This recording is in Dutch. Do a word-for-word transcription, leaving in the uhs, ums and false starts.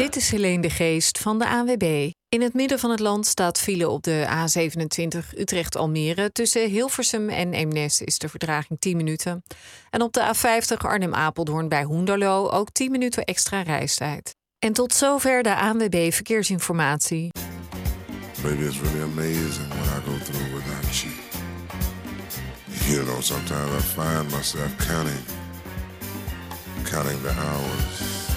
Dit is Helene de Geest van de A N W B. In het midden van het land staat file op de A zevenentwintig Utrecht-Almere. Tussen Hilversum en Eemnes is de vertraging tien minuten. En op de A vijftig Arnhem-Apeldoorn bij Hoenderloo ook tien minuten extra reistijd. En tot zover de A N W B Verkeersinformatie. Baby, it's really amazing what I go through without you. You know, sometimes I find myself counting, counting the hours.